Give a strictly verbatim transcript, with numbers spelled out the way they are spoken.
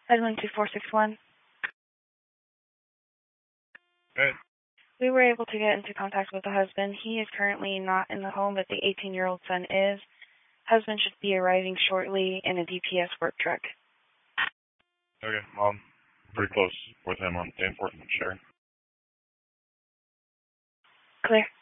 Edmund two four six one. Good. We were able to get into contact with the husband. He is currently not in the home, but the eighteen-year-old son is. Husband should be arriving shortly in a D P S work truck. Okay, well, I'm pretty close with him on Dan Fourth and Sharon. Clear.